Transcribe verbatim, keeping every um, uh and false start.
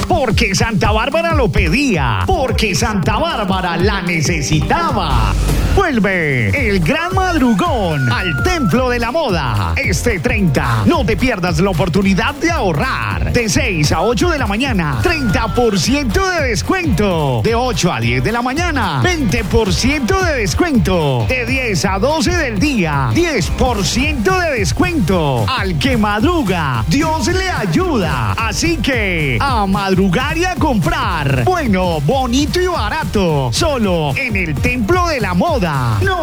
porque Santa Bárbara lo pedía, porque Santa Bárbara la necesitaba. Vuelve el gran madrugón al Templo de la Moda. Este treinta, no te pierdas la oportunidad de ahorrar. De seis a ocho de la mañana, treinta por ciento de descuento. De ocho a diez de la mañana, veinte por ciento de descuento. De diez a doce del día, diez por ciento de descuento. Al que madruga, Dios le ayuda. Así que, a madrugar y a comprar. Bueno, bonito y barato. Solo en el Templo de la Moda. No